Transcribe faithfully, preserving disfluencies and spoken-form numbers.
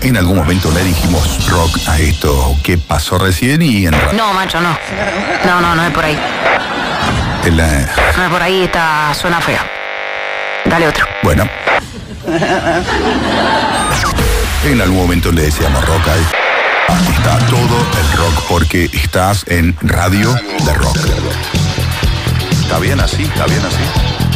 en algún momento le dijimos rock a esto que pasó recién y en ra- No, macho, no. No, no, no es por ahí. en la- No es por ahí, está, suena feo. Dale otro. Bueno. En algún momento le decíamos rock a esto. Aquí está todo el rock porque estás en Radio de Rock. ¿Está bien así? ¿Está bien así?